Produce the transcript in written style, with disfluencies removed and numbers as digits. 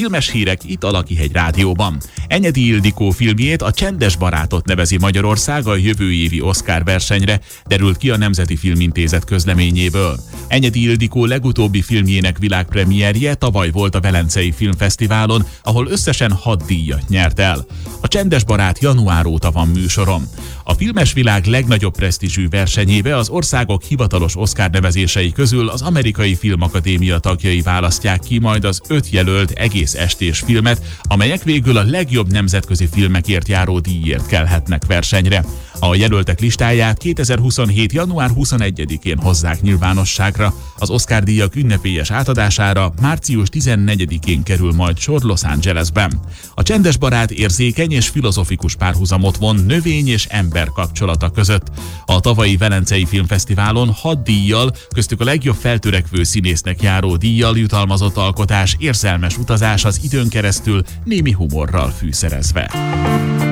Filmes hírek itt a Lakihegy Rádióban. Enyedi Ildikó filmjét, A csendes barátot nevezi Magyarország a jövő évi Oscar versenyre, derült ki a Nemzeti Filmintézet közleményéből. Enyedi Ildikó legutóbbi filmjének világpremierje tavaly volt a Velencei Filmfesztiválon, ahol összesen 6 díjat nyert el. A csendes barát január óta van műsorom. A filmes világ legnagyobb presztízsű versenyébe az országok hivatalos Oscar nevezései közül az Amerikai Filmakadémia tagjai választják ki majd az 5 jelölt egész estés filmet, amelyek végül a legjobb nemzetközi filmekért járó díjért kelhetnek versenyre. A jelöltek listáját 2027. január 21-én hozzák nyilvánosságra. Az Oscar-díjak ünnepélyes átadására március 14-én kerül majd sor Los Angelesben. A csendes barát érzékeny és filozofikus párhuzamot von növény és ember kapcsolata között. A tavalyi Velencei Filmfesztiválon 6 díjjal, köztük a legjobb feltörekvő színésznek járó díjjal jutalmazott alkotás érzelmes utazás az időn keresztül némi humorral fűszerezve.